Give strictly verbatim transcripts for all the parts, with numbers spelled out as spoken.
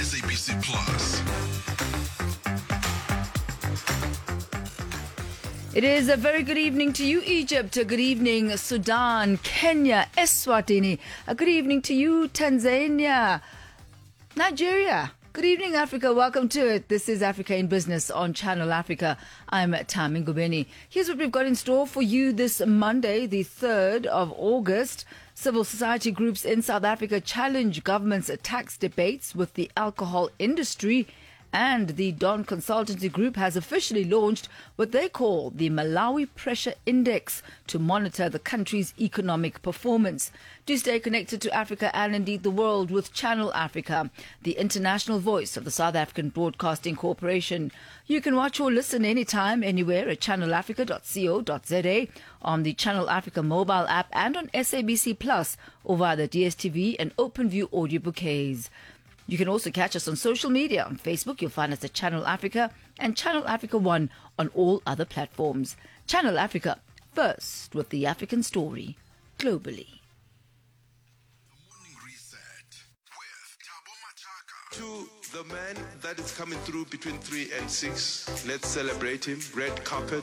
S A B C Plus. It is a very good evening to you, Egypt. A good evening, Sudan, Kenya, Eswatini. A good evening to you, Tanzania, Nigeria. Good evening, Africa. Welcome to it. This is Africa in Business on Channel Africa. I'm Tami Ngubeni. Here's what we've got in store for you this Monday, the third of August. Civil society groups in South Africa challenge government's tax debates with the alcohol industry. And the Dawn Consultancy Group has officially launched what they call the Malawi Pressure Index to monitor the country's economic performance. Do stay connected to Africa and indeed the world with Channel Africa, the international voice of the South African Broadcasting Corporation. You can watch or listen anytime, anywhere at channel africa dot co dot za, on the Channel Africa mobile app and on S A B C Plus or via the D S T V and OpenView audio bouquets. You can also catch us on social media. On Facebook, you'll find us at Channel Africa and Channel Africa One on all other platforms. Channel Africa, first with the African story, globally. The Morning Reset with Thabo Machaka. To the man that is coming through between three and six, let's celebrate him. Red carpet,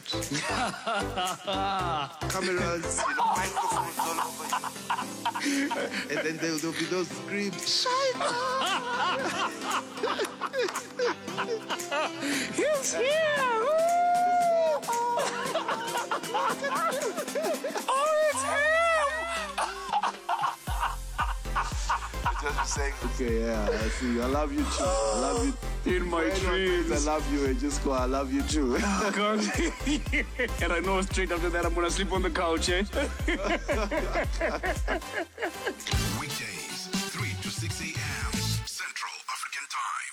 cameras, you know, microphones all over him. And then there will be those screams. He's here! Oh, it's him! Just be saying, okay, yeah, I see you. I love you too. I love you. In my dreams. I love you, and just go, I love you too. God. And I know straight after that I'm gonna sleep on the couch, eh? Weekdays, three to six a.m. Central African Time.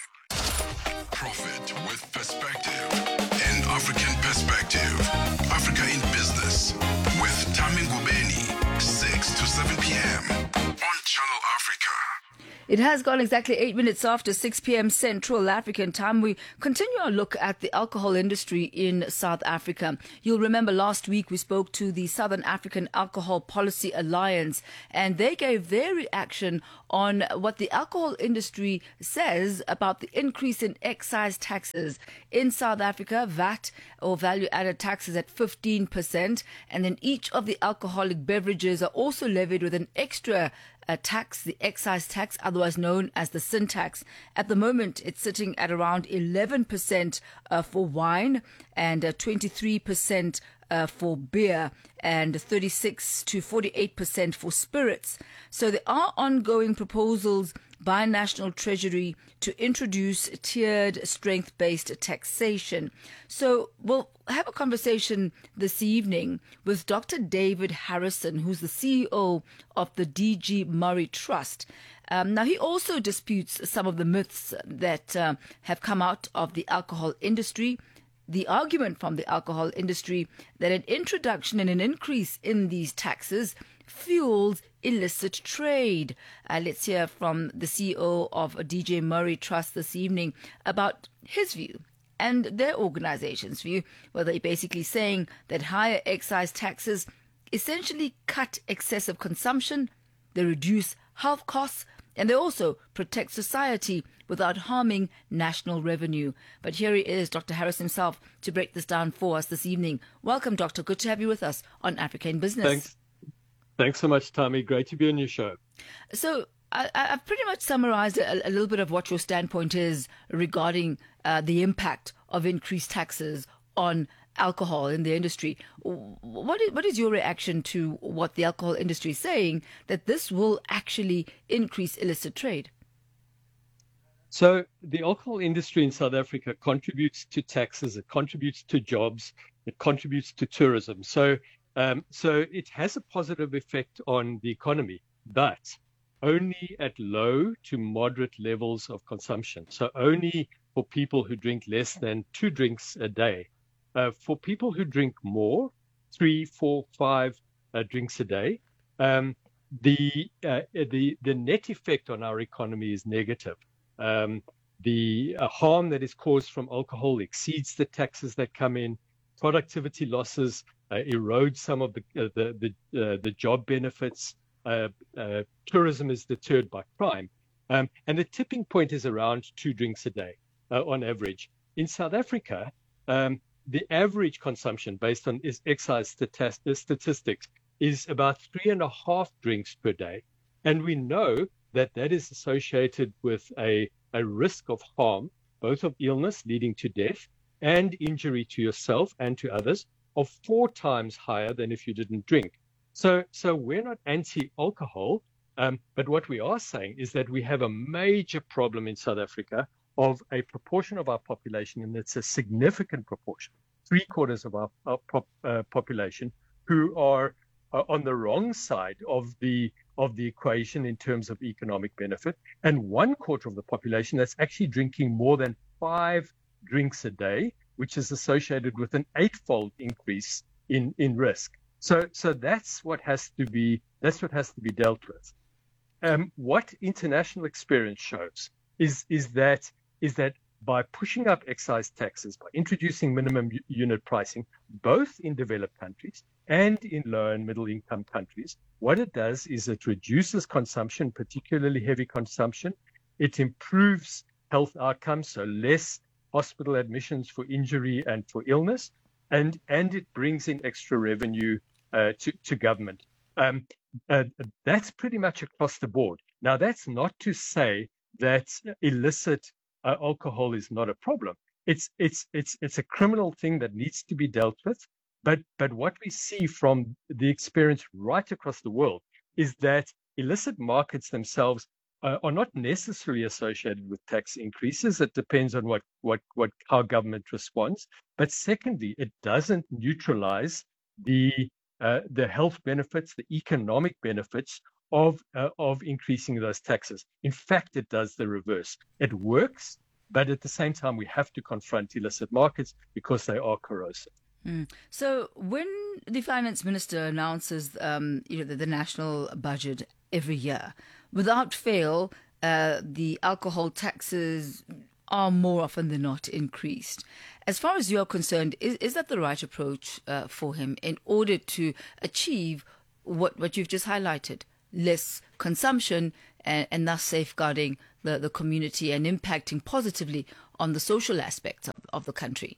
Profit with perspective. An African perspective. Africa in Business with Tami Ngubeni. six to seven p.m. on Channel Africa. It has gone exactly eight minutes after six p.m. Central African Time. We continue our look at the alcohol industry in South Africa. You'll remember last week we spoke to the Southern African Alcohol Policy Alliance, and they gave their reaction on what the alcohol industry says about the increase in excise taxes in South Africa. V A T, or value-added taxes, at fifteen percent, and then each of the alcoholic beverages are also levied with an extra a tax, the excise tax, otherwise known as the sin tax. At the moment, it's sitting at around eleven percent uh, for wine and uh, twenty-three percent uh, for beer and thirty-six to forty-eight percent for spirits. So there are ongoing proposals by National Treasury to introduce tiered strength-based taxation. So we'll have a conversation this evening with Doctor David Harrison, who's the C E O of the D G Murray Trust. Um, now, he also disputes some of the myths that uh, have come out of the alcohol industry. The argument from the alcohol industry that an introduction and an increase in these taxes fuels illicit trade. Uh, let's hear from the C E O of D J Murray Trust this evening about his view and their organization's view, where they're basically saying that higher excise taxes essentially cut excessive consumption, they reduce health costs, and they also protect society without harming national revenue. But here he is, Doctor Harris himself, to break this down for us this evening. Welcome, Doctor. Good to have you with us on Africa in Business. Thanks. Thanks so much, Tommy. Great to be on your show. So I, I've pretty much summarized a, a little bit of what your standpoint is regarding uh, the impact of increased taxes on alcohol in the industry. What is, what is your reaction to what the alcohol industry is saying, that this will actually increase illicit trade? So the alcohol industry in South Africa contributes to taxes, it contributes to jobs, it contributes to tourism. So Um, so it has a positive effect on the economy, but only at low to moderate levels of consumption. So only for people who drink less than two drinks a day. Uh, for people who drink more, three, four, five uh, drinks a day, um, the, uh, the the net effect on our economy is negative. Um, the uh, harm that is caused from alcohol exceeds the taxes that come in. Productivity losses uh, erode some of the uh, the the, uh, the job benefits. Uh, uh, tourism is deterred by crime. Um, and the tipping point is around two drinks a day uh, on average. In South Africa, um, the average consumption based on is excise statistics is about three and a half drinks per day. And we know that that is associated with a, a risk of harm, both of illness leading to death and injury to yourself and to others, of four times higher than if you didn't drink. So, so we're not anti-alcohol, um, but what we are saying is that we have a major problem in South Africa of a proportion of our population, and it's a significant proportion, three quarters of our, our pop, uh, population, who are uh, on the wrong side of the of the equation in terms of economic benefit, and one quarter of the population that's actually drinking more than five drinks a day, which is associated with an eightfold increase in, in risk. So, so that's what has to be that's what has to be dealt with. Um, what international experience shows is is that is that by pushing up excise taxes, by introducing minimum u- unit pricing, both in developed countries and in low and middle income countries, what it does is it reduces consumption, particularly heavy consumption. It improves health outcomes, so less hospital admissions for injury and for illness, and, and it brings in extra revenue uh, to, to government. Um, uh, that's pretty much across the board. Now, that's not to say that illicit uh, alcohol is not a problem. It's it's it's it's a criminal thing that needs to be dealt with. But but what we see from the experience right across the world is that illicit markets themselves uh, are not necessarily associated with tax increases. It depends on what what what how government responds. But secondly, it doesn't neutralize the uh, the health benefits, the economic benefits of uh, of increasing those taxes. In fact, it does the reverse. It works, but at the same time, we have to confront illicit markets because they are corrosive. Mm. So when the finance minister announces um, you know, the, the national budget every year, without fail, uh, the alcohol taxes are more often than not increased. As far as you're concerned, is, is that the right approach uh, for him in order to achieve what, what you've just highlighted? Less consumption and, and thus safeguarding the, the community and impacting positively on the social aspects of, of the country?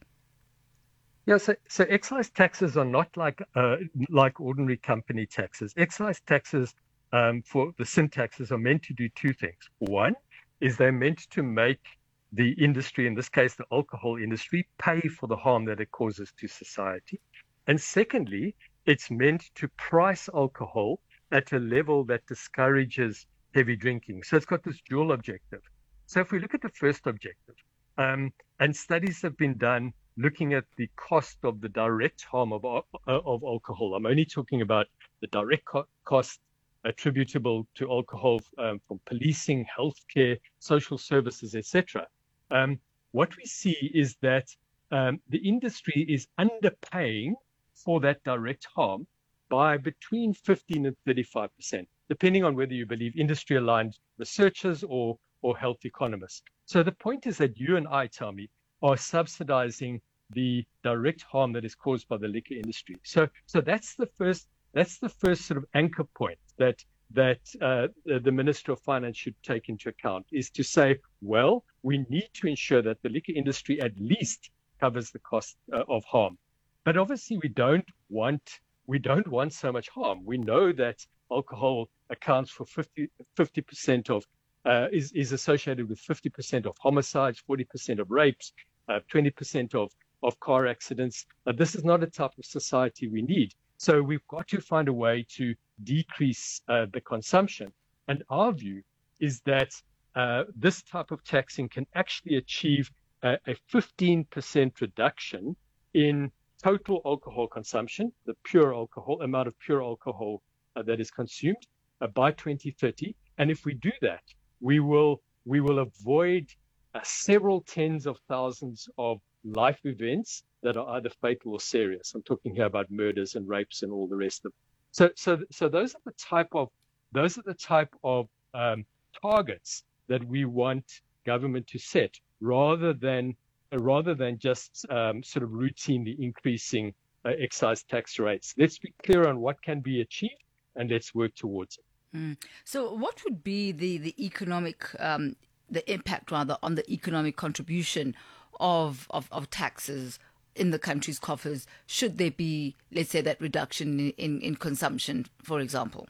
Yeah, so, so excise taxes are not like uh, like ordinary company taxes. Excise taxes um, for the sin taxes are meant to do two things. One is they're meant to make the industry, in this case the alcohol industry, pay for the harm that it causes to society. And secondly, it's meant to price alcohol at a level that discourages heavy drinking. So it's got this dual objective. So if we look at the first objective, um, and studies have been done looking at the cost of the direct harm of, uh, of alcohol. I'm only talking about the direct co- cost attributable to alcohol um, from policing, healthcare, social services, et cetera. Um, what we see is that um, the industry is underpaying for that direct harm by between fifteen and thirty-five percent, depending on whether you believe industry-aligned researchers or, or health economists. So the point is that you and I, Tami, are subsidizing the direct harm that is caused by the liquor industry. So, so that's the first. That's the first sort of anchor point that that uh, the Minister of Finance should take into account, is to say, well, we need to ensure that the liquor industry at least covers the cost uh, of harm. But obviously, we don't want we don't want so much harm. We know that alcohol accounts for fifty percent of uh, is is associated with fifty percent of homicides, forty percent of rapes, uh, twenty percent of of car accidents. Uh, this is not a type of society we need. So we've got to find a way to decrease uh, the consumption. And our view is that uh, this type of taxing can actually achieve a, a fifteen percent reduction in total alcohol consumption, the pure alcohol, amount of pure alcohol uh, that is consumed uh, by twenty thirty. And if we do that, we will we will avoid uh, several tens of thousands of life events that are either fatal or serious. I'm talking here about murders and rapes and all the rest of them. So, so, so those are the type of those are the type of um, targets that we want government to set, rather than uh, rather than just um, sort of routinely increasing uh, excise tax rates. Let's be clear on what can be achieved, and let's work towards it. Mm. So what would be the, the economic, um, the impact rather on the economic contribution of, of, of taxes in the country's coffers should there be, let's say, that reduction in, in, in consumption, for example?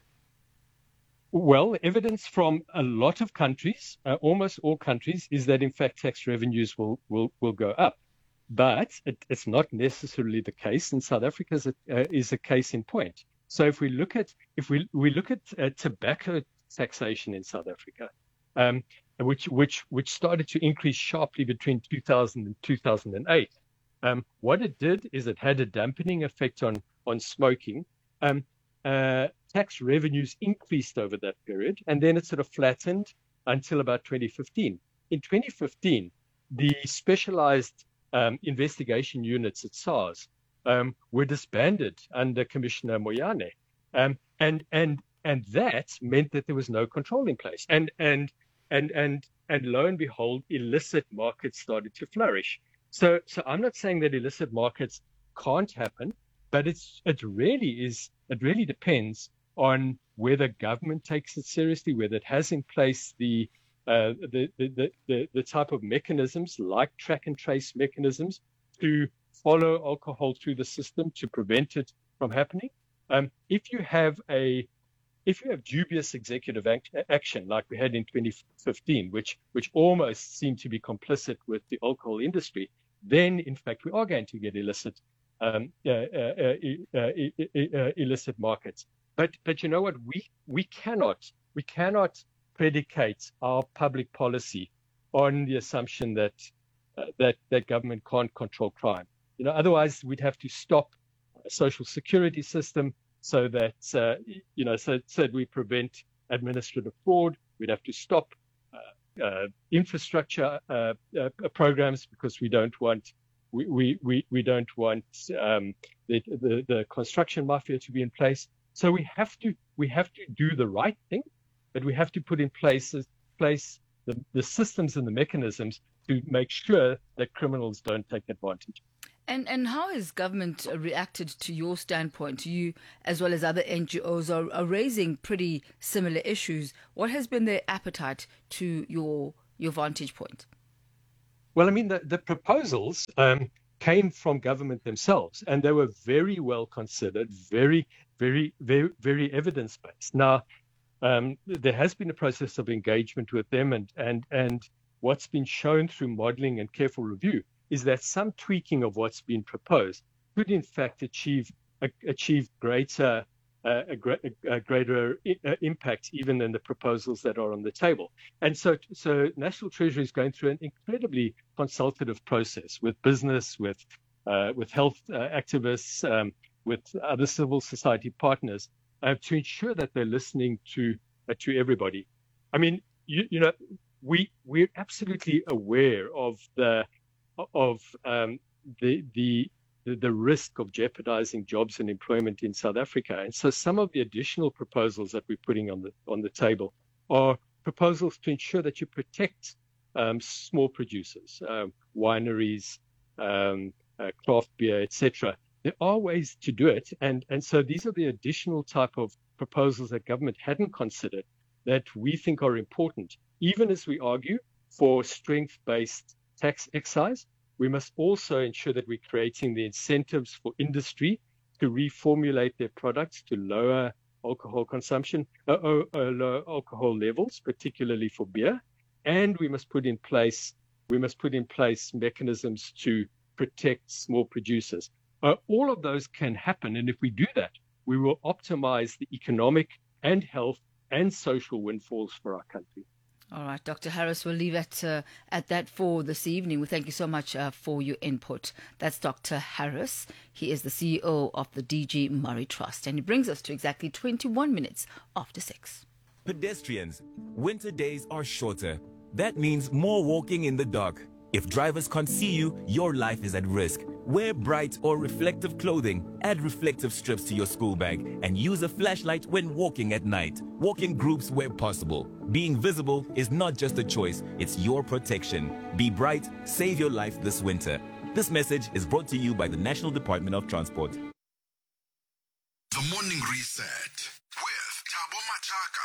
Well, evidence from a lot of countries, uh, almost all countries, is that in fact tax revenues will will, will go up. But it, it's not necessarily the case, and South Africa is a, uh, is a case in point. So if we look at if we we look at uh, tobacco taxation in South Africa, um, which which which started to increase sharply between two thousand and two thousand eight, um, what it did is it had a dampening effect on on smoking. Um, uh, tax revenues increased over that period, and then it sort of flattened until about twenty fifteen. In twenty fifteen, the specialized um, investigation units at SARS um, were disbanded under Commissioner Moyane, um, and and and that meant that there was no control in place, and and and and and lo and behold, illicit markets started to flourish. So so I'm not saying that illicit markets can't happen, but it's it really is it really depends on whether government takes it seriously, whether it has in place the uh, the, the, the, the type of mechanisms like track and trace mechanisms to follow alcohol through the system to prevent it from happening. Um, if you have a if you have dubious executive act, action like we had in twenty fifteen, which which almost seemed to be complicit with the alcohol industry, then in fact we are going to get illicit um, uh, uh, uh, uh, uh, illicit markets. But but you know what? We we cannot we cannot predicate our public policy on the assumption that uh, that that government can't control crime. You know, otherwise we'd have to stop a social security system so that uh, you know so, so that we prevent administrative fraud. We'd have to stop uh, uh, infrastructure uh, uh, programs because we don't want we we we, we don't want um, the, the the construction mafia to be in place. So we have to we have to do the right thing, but we have to put in place place the, the systems and the mechanisms to make sure that criminals don't take advantage. And and how has government reacted to your standpoint? You, as well as other N G Os, are, are raising pretty similar issues. What has been their appetite to your your vantage point? Well, I mean, the, the proposals um, came from government themselves, and they were very well considered, very, very, very, very evidence-based. Now, um, there has been a process of engagement with them, and and and what's been shown through modeling and careful review is that some tweaking of what's been proposed could, in fact, achieve uh, achieve greater uh, a, a, a greater I- uh, impact even than the proposals that are on the table. And so, so National Treasury is going through an incredibly consultative process with business, with uh, with health uh, activists, um, with other civil society partners, uh, to ensure that they're listening to uh, to everybody. I mean, you, you know, we we're absolutely aware of the of um, the the the risk of jeopardizing jobs and employment in South Africa. And so some of the additional proposals that we're putting on the on the table are proposals to ensure that you protect um, small producers, um, wineries, um, uh, craft beer, et cetera. There are ways to do it. And, and so these are the additional type of proposals that government hadn't considered that we think are important. Even as we argue for strength-based tax excise, we must also ensure that we're creating the incentives for industry to reformulate their products to lower alcohol consumption, uh, uh, uh, lower alcohol levels, particularly for beer. And we must put in place we must put in place mechanisms to protect small producers. Uh, all of those can happen, and if we do that, we will optimize the economic and health and social windfalls for our country. All right, Doctor Harris, we'll leave it uh, at that for this evening. We thank you so much uh, for your input. That's Doctor Harris. He is the C E O of the D G Murray Trust, and he brings us to exactly twenty-one minutes after six. Pedestrians, winter days are shorter. That means more walking in the dark. If drivers can't see you, your life is at risk. Wear bright or reflective clothing, add reflective strips to your school bag, and use a flashlight when walking at night. Walk in groups where possible. Being visible is not just a choice, it's your protection. Be bright, save your life this winter. This message is brought to you by the National Department of Transport. The Morning Reset with Thabo Machaka.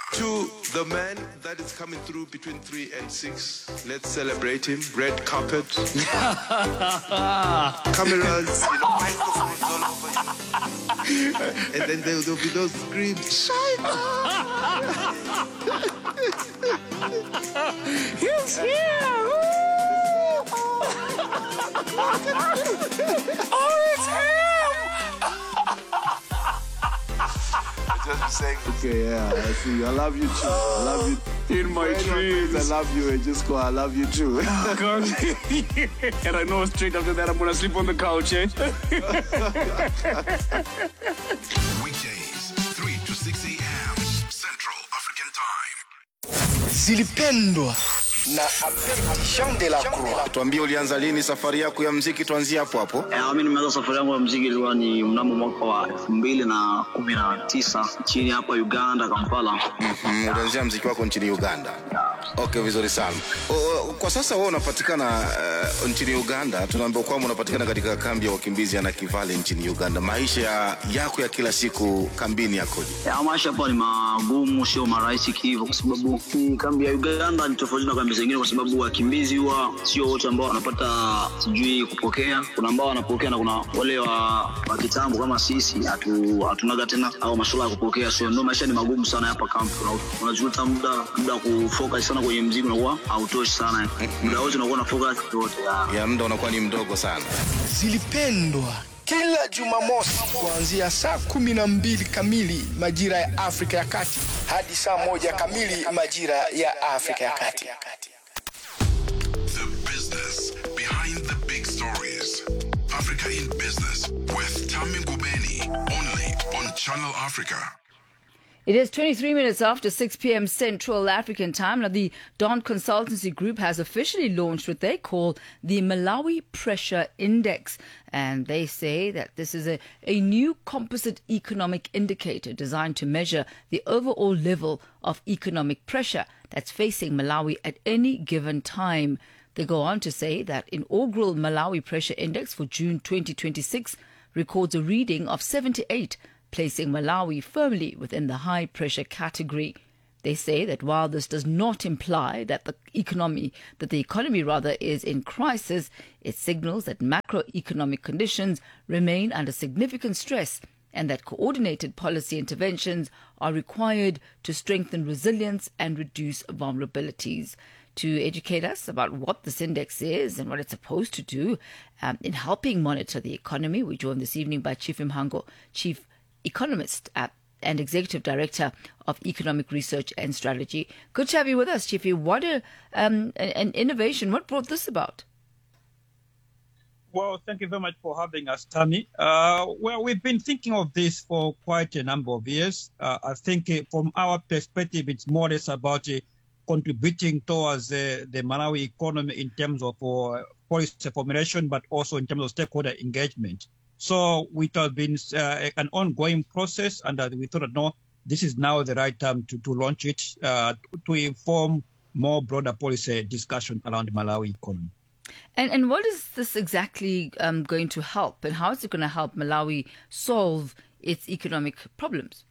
To the man that is coming through between three and six, let's celebrate him. Red carpet. Cameras, you know, microphones all over you. And then there will be those screams. He's here! Oh, it's him! Just saying, okay, yeah, I see you. I love you too. I love you. In my dreams. I love you, and just go, I love you too. God. And I know straight after that I'm gonna sleep on the couch, eh? Weekdays, three to six a.m. Central African Time. Zilipendwa na Abedi Jean de la Croix. Tuambie ulianza lini safari yako ya muziki, tuanzie hapo hapo. Eh, mimi nimeanza safari yangu ya muziki ilikuwa ni mnamo mwaka wa elfu mbili na kumi na tisa nchini hapa Uganda, Kampala. Mhm, ulianzia muziki wako nchini Uganda. Okay, vizuri sana. O, kwa sasa wewe unapatikana uh, nchini Uganda. Tunaambiwa kwamba unapatikana katika kambi ya wakimbizi ya Nakivale nchini Uganda. Maisha yako ya kila siku kambini yakoje? Ya maisha hapa ni magumu, sio marahisi hivyo, kwa sababu kambi ya Uganda ni tofauti na kambi zingine, kwa sababu wakimbizi huwa sio wote ambao wanapata sijui kupokea. Kuna ambao wanapokea na kuna wale wa, wa kitambo kama sisi hatu hatunaga tena au masuala ya kupokea. So ndio maisha ni magumu sana hapa kambi. Unajuta muda muda kufocus sana kwenye muziki unakuwa hautoshi sana. Muda wote unakuwa na focus yote ya, ya muda unakuwa ni mdogo sana. Zilipendwa kila Jumamosi kuanzia saa kumi na mbili kamili majira ya Afrika ya Kati hadi saa moja kamili majira ya Afrika ya Kati. The business behind the big stories. Africa in Business with Tami Ngubeni, only on Channel Africa. It is twenty-three minutes after six p.m. Central African Time. Now, the Dawn Consultancy Group has officially launched what they call the Malawi Pressure Index. And they say that this is a, a new composite economic indicator designed to measure the overall level of economic pressure that's facing Malawi at any given time. They go on to say that inaugural Malawi Pressure Index for June twenty twenty-six records a reading of seventy-eight, placing Malawi firmly within the high-pressure category. They say that while this does not imply that the economy, that the economy rather is in crisis, it signals that macroeconomic conditions remain under significant stress and that coordinated policy interventions are required to strengthen resilience and reduce vulnerabilities. To educate us about what this index is and what it's supposed to do um, in helping monitor the economy, we're joined this evening by Chief Mhango, Chief Economist at, and Executive Director of Economic Research and Strategy. Good to have you with us, Chiefy. What a, um, an innovation. What brought this about? Well, thank you very much for having us, Tammy. Uh, well, we've been thinking of this for quite a number of years. Uh, I think uh, from our perspective, it's more or less about uh, contributing towards uh, the Malawi economy in terms of uh, policy formulation, but also in terms of stakeholder engagement. So it has been uh, an ongoing process, and uh, we thought, no, this is now the right time to, to launch it uh, to inform more broader policy discussion around the Malawi economy. And and what is this exactly um, going to help, and how is it going to help Malawi solve its economic problems?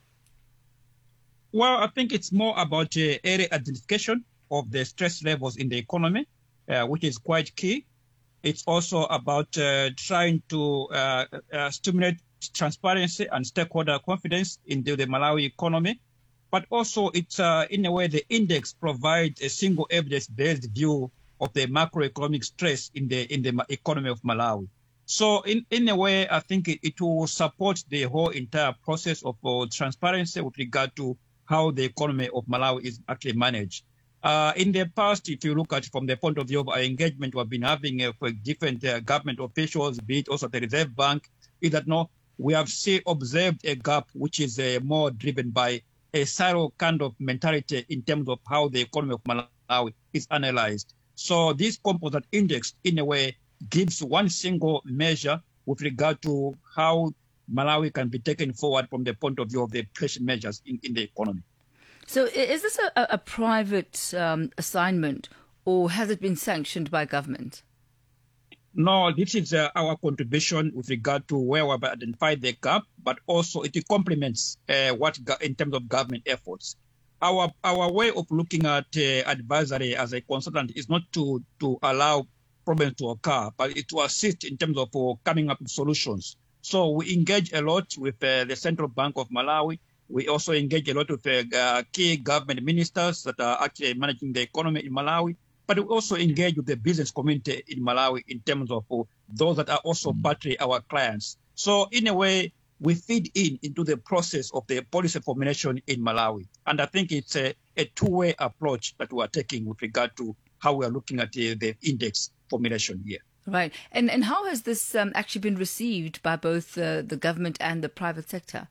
Well, I think it's more about uh, early identification of the stress levels in the economy, uh, which is quite key. It's also about uh, trying to uh, uh, stimulate transparency and stakeholder confidence in the, the Malawi economy. But also, it's uh, in a way, the index provides a single evidence-based view of the macroeconomic stress in the in the economy of Malawi. So, in, in a way, I think it, it will support the whole entire process of uh, transparency with regard to how the economy of Malawi is actually managed. Uh, in the past, if you look at from the point of view of our engagement we've been having uh, for different uh, government officials, be it also the Reserve Bank, is that no, we have see, observed a gap which is uh, more driven by a silo kind of mentality in terms of how the economy of Malawi is analyzed. So this composite index, in a way, gives one single measure with regard to how Malawi can be taken forward from the point of view of the pressure measures in, in the economy. So is this a, a private um, assignment, or has it been sanctioned by government? No, this is uh, our contribution with regard to where we've identified the gap, but also it complements uh, what go- in terms of government efforts. our our way of looking at uh, advisory as a consultant is not to to allow problems to occur, but it to assist in terms of uh, coming up with solutions. So we engage a lot with uh, the Central Bank of Malawi. We also engage a lot with uh, uh, key government ministers that are actually managing the economy in Malawi. But we also engage with the business community in Malawi in terms of uh, those that are also partly our clients. So in a way, we feed in into the process of the policy formulation in Malawi. And I think it's a, a two-way approach that we are taking with regard to how we are looking at the, the index formulation here. Right. And and how has this um, actually been received by both uh, the government and the private sector?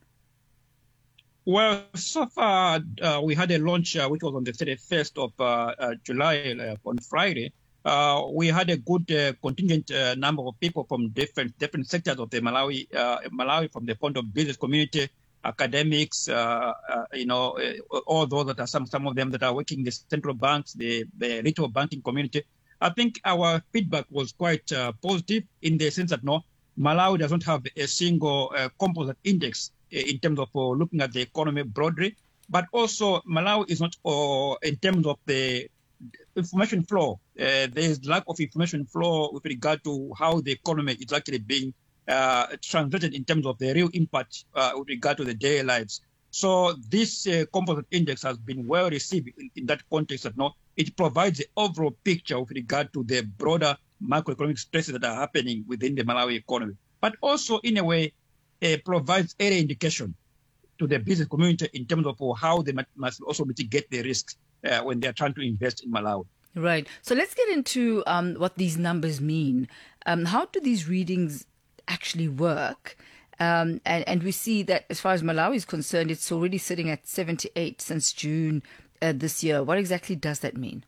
Well, so far, uh, we had a launch uh, which was on the thirty-first of uh, uh, July uh, on Friday. Uh, we had a good uh, contingent uh, number of people from different different sectors of the Malawi, uh, Malawi from the point of business community, academics, uh, uh, you know, uh, all those that are some some of them that are working in the central banks, the, the retail banking community. I think our feedback was quite uh, positive in the sense that no, Malawi does not have a single uh, composite index in terms of uh, looking at the economy broadly, but also Malawi is not uh, in terms of the information flow. Uh, there is lack of information flow with regard to how the economy is actually being uh, translated in terms of the real impact uh, with regard to the daily lives. So this uh, composite index has been well received in, in that context. That no, it provides the overall picture with regard to the broader macroeconomic stresses that are happening within the Malawi economy, but also in a way uh, provides early indication to the business community in terms of how they must also mitigate the risks uh, when they are trying to invest in Malawi. Right. So let's get into um, what these numbers mean. Um, how do these readings actually work? Um, and, and we see that as far as Malawi is concerned, it's already sitting at seventy-eight since June uh, this year. What exactly does that mean?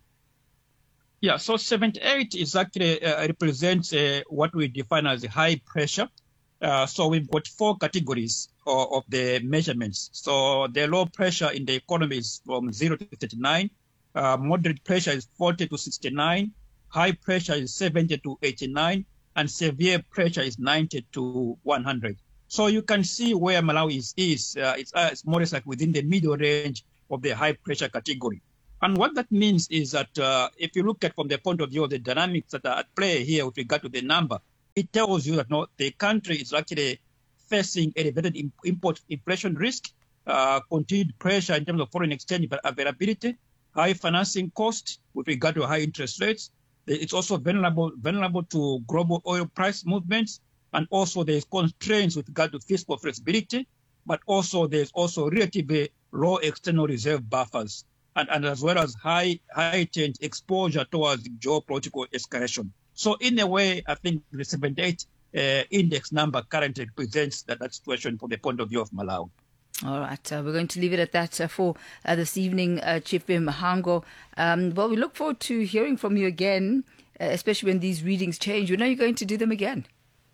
Yeah, so seventy-eight is actually uh, represents uh, what we define as high pressure. Uh, so we've got four categories of, of the measurements. So the low pressure in the economy is from zero to thirty-nine. Uh, moderate pressure is forty to sixty-nine. High pressure is seventy to eighty-nine. And severe pressure is ninety to one hundred. So you can see where Malawi is. is. Uh, it's, uh, it's more or less like within the middle range of the high pressure category. And what that means is that uh, if you look at from the point of view of the dynamics that are at play here with regard to the number, it tells you that no, the country is actually facing elevated import inflation risk, uh, continued pressure in terms of foreign exchange availability, high financing cost with regard to high interest rates. It's also vulnerable, vulnerable to global oil price movements, and also there's constraints with regard to fiscal flexibility, but also there's also relatively low external reserve buffers, and, and as well as high heightened exposure towards geopolitical escalation. So in a way, I think the seventy-eight uh, index number currently represents that, that situation from the point of view of Malawi. All right, uh, we're going to leave it at that uh, for uh, this evening, uh, Chief Mhango. Um, well, we look forward to hearing from you again, uh, especially when these readings change. When are you going to do them again?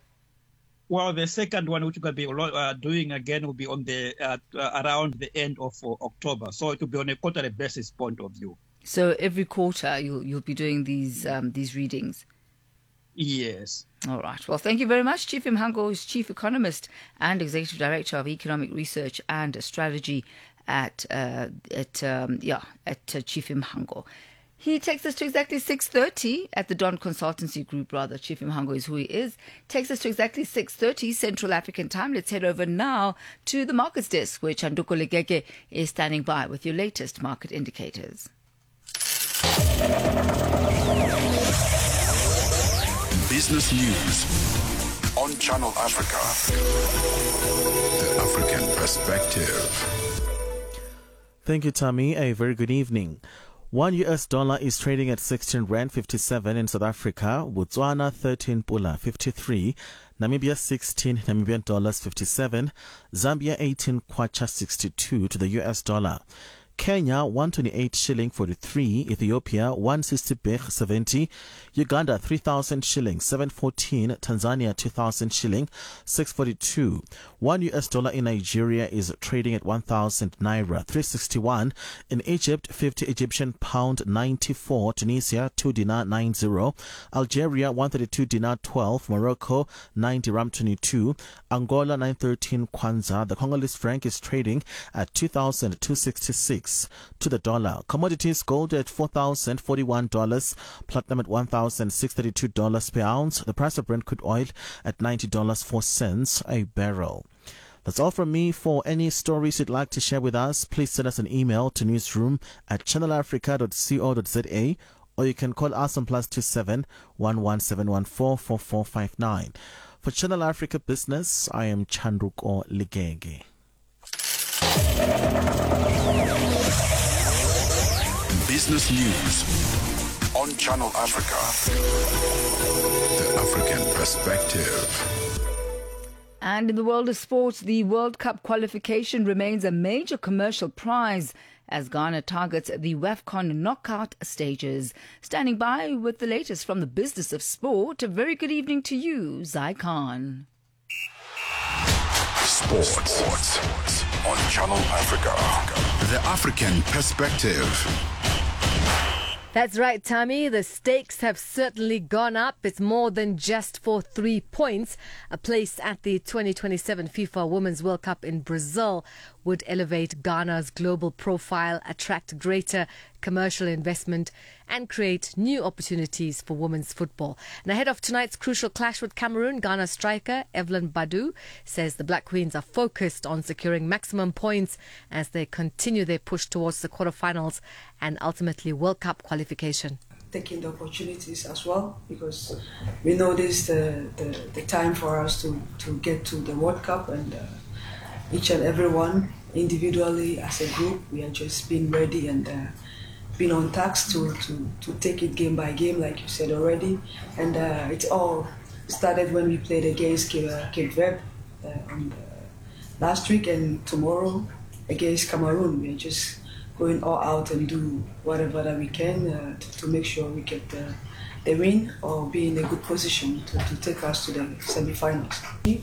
Well, the second one, which we're going to be uh, doing again, will be on the uh, uh, around the end of uh, October. So it will be on a quarterly basis point of view. So every quarter you'll you'll be doing these um, these readings. Yes. All right. Well, thank you very much. Chief Mhango is Chief Economist and Executive Director of Economic Research and Strategy at uh, at um, yeah at uh, Chief Mhango. He takes us to exactly six thirty at the Don Consultancy Group, rather. Chief Mhango is who he is. Takes us to exactly six thirty Central African time. Let's head over now to the markets desk, where Chanduko Legege is standing by with your latest market indicators. Business News on Channel Africa. The African Perspective. Thank you, Tommy. A very good evening. One U S dollar is trading at sixteen rand fifty-seven in South Africa, Botswana thirteen pula fifty-three, Namibia sixteen Namibian dollars fifty-seven, Zambia eighteen kwacha sixty-two to the U S dollar. Kenya one twenty-eight shilling forty-three, Ethiopia one sixty birr seventy, Uganda three thousand shilling seven fourteen, Tanzania two thousand shilling six forty-two. One U S dollar in Nigeria is trading at one thousand naira three sixty-one. In Egypt, fifty Egyptian pound ninety-four, Tunisia two dinar ninety, Algeria one thirty-two dinar twelve, Morocco nine dirham twenty-two, Angola nine thirteen kwanza. The Congolese franc is trading at two thousand two hundred sixty-six. six to the dollar. Commodities: gold at four thousand forty-one dollars, platinum at one thousand six hundred thirty-two dollars per ounce. The price of Brent crude oil at ninety dollars and four cents a barrel. That's all from me. For any stories you'd like to share with us, please send us an email to newsroom at channel africa dot co dot za, or you can call us on plus two seven one one seven one four four four five nine. For Channel Africa Business, I am Chandruko Ligege. Business News on Channel Africa. The African Perspective. And in the world of sports, the World Cup qualification remains a major commercial prize as Ghana targets the WAFCON knockout stages. Standing by with the latest from the business of sport, a very good evening to you, Zai Khan. Sports, Sports on Channel Africa. The African Perspective. That's right, Tammy. The stakes have certainly gone up. It's more than just for three points. A place at the twenty twenty-seven FIFA Women's World Cup in Brazil would elevate Ghana's global profile, attract greater commercial investment, and create new opportunities for women's football. And ahead of tonight's crucial clash with Cameroon, Ghana striker Evelyn Badu says the Black Queens are focused on securing maximum points as they continue their push towards the quarterfinals and ultimately World Cup qualification. Taking the opportunities as well, because we know this is the, the, the time for us to, to get to the World Cup, and uh, each and every one individually as a group, we are just being ready and uh, been on task to, to, to take it game by game, like you said already. And uh, it all started when we played against Cape, uh, Cape Verde uh, on the last week, and tomorrow against Cameroon. We're just going all out and do whatever that we can uh, to, to make sure we get the, the win or be in a good position to, to take us to the semi-finals.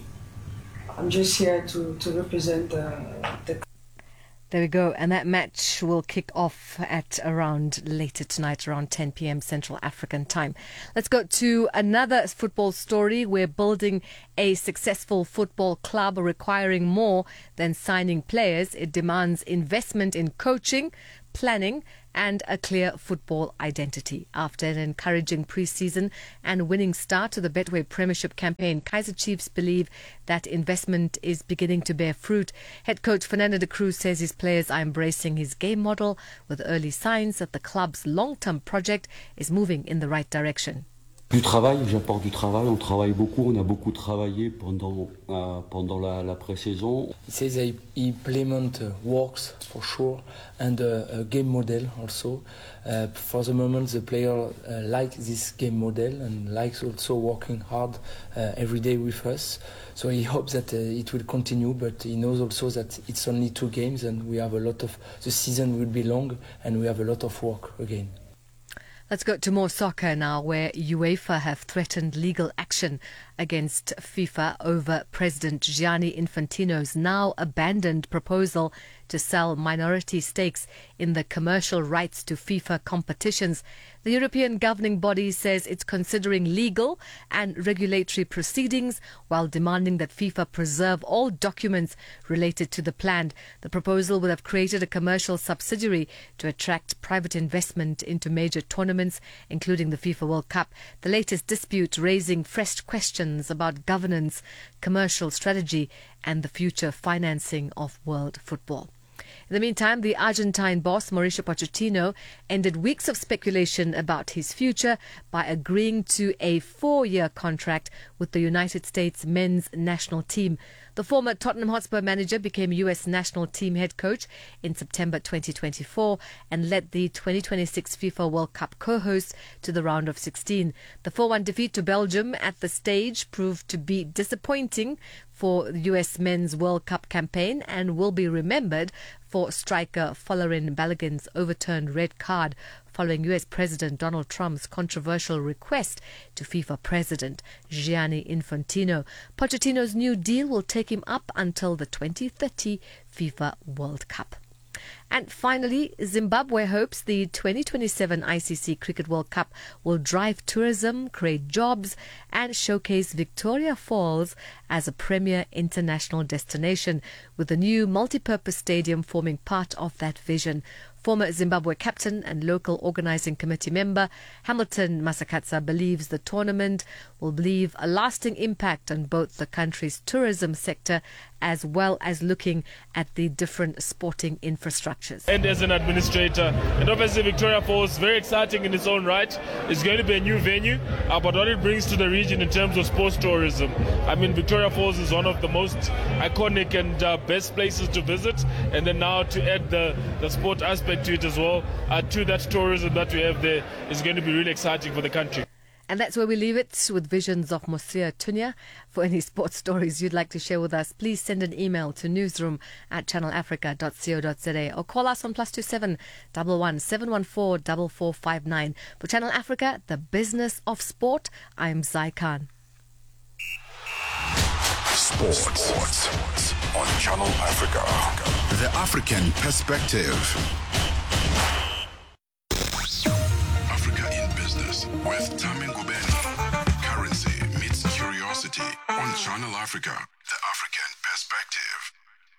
I'm just here to, to represent uh, the... There we go. And that match will kick off at around later tonight, around ten p.m. Central African time. Let's go to another football story. We're building a successful football club requiring more than signing players. It demands investment in coaching, planning, and a clear football identity. After an encouraging pre-season and winning start to the Betway Premiership campaign, Kaizer Chiefs believe that investment is beginning to bear fruit. Head coach Fernando de Cruz says his players are embracing his game model, with early signs that the club's long-term project is moving in the right direction. Du travail, j'apporte du travail, on travaille beaucoup, on a beaucoup travaillé pendant, uh, pendant la, la pré-saison. He says they implement uh, works for sure, and uh, a game model also. Uh, for the moment the player uh, like this game model and likes also working hard uh, every day with us. So he hopes that uh, it will continue, but he knows also that it's only two games and we have a lot of, the season will be long and we have a lot of work again. Let's go to more soccer now, where UEFA have threatened legal action against FIFA over President Gianni Infantino's now abandoned proposal to sell minority stakes in the commercial rights to FIFA competitions. The European governing body says it's considering legal and regulatory proceedings while demanding that FIFA preserve all documents related to the plan. The proposal would have created a commercial subsidiary to attract private investment into major tournaments, including the FIFA World Cup. The latest dispute raising fresh questions about governance, commercial strategy, and the future financing of world football. In the meantime, the Argentine boss, Mauricio Pochettino, ended weeks of speculation about his future by agreeing to a four-year contract with the United States men's national team. The former Tottenham Hotspur manager became U S national team head coach in September twenty twenty-four and led the twenty twenty-six FIFA World Cup co-hosts to the round of sixteen. The four one defeat to Belgium at the stage proved to be disappointing for the U S men's World Cup campaign and will be remembered for striker Folarin Balogun's overturned red card following U S President Donald Trump's controversial request to FIFA President Gianni Infantino. Pochettino's new deal will take him up until the twenty thirty FIFA World Cup. And finally, Zimbabwe hopes the twenty twenty-seven I C C Cricket World Cup will drive tourism, create jobs, and showcase Victoria Falls as a premier international destination, with the new multi-purpose stadium forming part of that vision. Former Zimbabwe captain and local organising committee member Hamilton Masakatsa believes the tournament will leave a lasting impact on both the country's tourism sector as well as looking at the different sporting infrastructures. And as an administrator, and obviously Victoria Falls, very exciting in its own right. It's going to be a new venue, uh, but what it brings to the region in terms of sports tourism. I mean, Victoria Falls is one of the most iconic and uh, best places to visit, and then now to add the, the sport aspect to it as well, uh, to that tourism that we have there, is going to be really exciting for the country. And that's where we leave it with visions of Mosia Tunya. For any sports stories you'd like to share with us, please send an email to newsroom at channel africa dot co dot za or call us on plus two seven one one seven one four four four five nine. For Channel Africa, the business of sport, I'm Zai Khan. Sports. Sports on Channel Africa. The African perspective. Africa in Business with Tami Ngubeni. Currency meets curiosity on Channel Africa. The African perspective.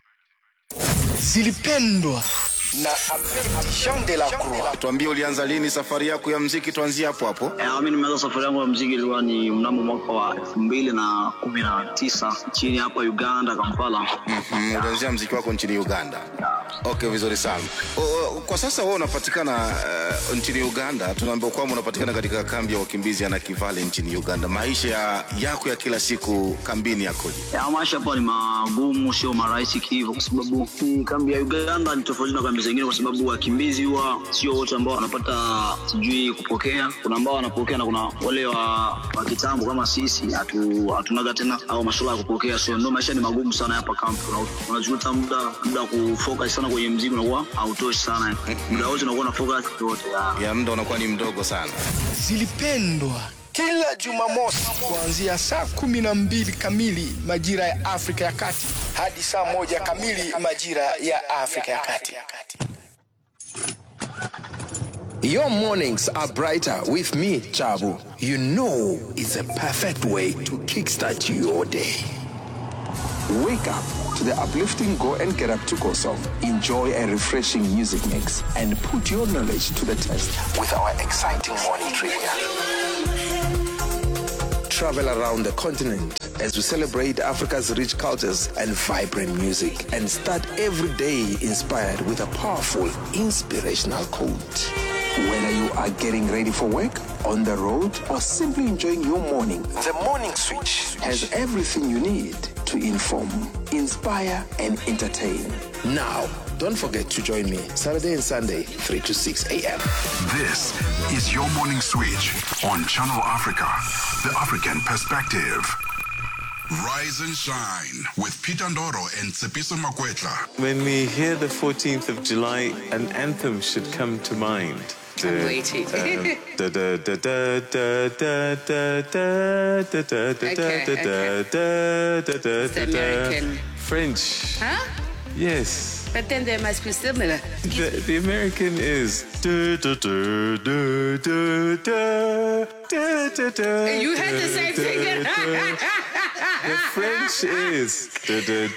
Zilipendwa na Jean de la Croix. Tuambie ulianza lini safari yako ya muziki, tuanzie hapo hapo. Eh, mimi nimeanza safari yangu ya muziki ilikuwa ni mnamo mwaka wa elfu mbili na kumi na tisa nchini hapa Uganda, Kampala. Mhm, ulianzia muziki wako nchini Uganda. Okay, vizuri sana. O, o, kwa sasa wewe unapatikana uh, nchini Uganda. Tunaambiwa kwamba unapatikana katika kambi ya wakimbizi ya Nakivale nchini Uganda. Maisha ya, yako ya kila siku kambini yakoje? Ya maisha hapa ni magumu, sio marahisi hivyo, kwa sababu kambi ya Uganda ni tofauti na kambi zingine, kwa sababu wakimbizi huwa sio wote ambao wanapata sijui kupokea. Kuna ambao wanapokea na kuna wale wa, wa kitambo kama sisi hatu hatunaga tena au masuala ya kupokea. So ndio maisha ni magumu sana hapa kambi. Unajuta muda muda kufocus sana kwenye muziki unakuwa hautoshi sana. Muda wote unakuwa na focus yote ya muda unakuwa ni mdogo sana. Zilipendwa kila Jumamosi kuanzia saa kumi na mbili kamili majira ya Afrika ya Kati hadi saa moja kamili majira ya Afrika ya Kati. Your mornings are brighter with me, Chabu. You know it's a perfect way to kickstart your day. Wake up to the uplifting Go and Get Up to Go song. Enjoy a refreshing music mix and put your knowledge to the test with our exciting morning trivia. Travel around the continent as we celebrate Africa's rich cultures and vibrant music, and start every day inspired with a powerful, inspirational quote. Whether you are getting ready for work, on the road, or simply enjoying your morning, the Morning Switch has everything you need to inform, inspire, and entertain. Now, don't forget to join me Saturday and Sunday, three to six a.m. This is your Morning Switch on Channel Africa, the African perspective. Rise and shine with Peter Ndoro and Tsepiso Makwetla. When we hear the fourteenth of July, an anthem should come to mind. I'm waiting. Okay, It's American. French. Huh? Yes. But then they must be similar. The, the American is. You had the same thing. The French is. Okay,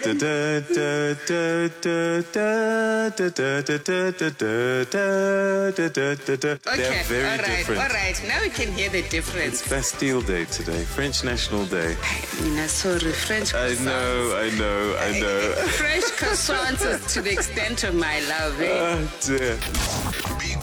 They're very all right, different. all right. Now we can hear the difference. It's Bastille Day today, French National Day. Mina, sorry, French I croissants. know, I know, I know. French croissants is to the extent of my love. Eh? Oh dear.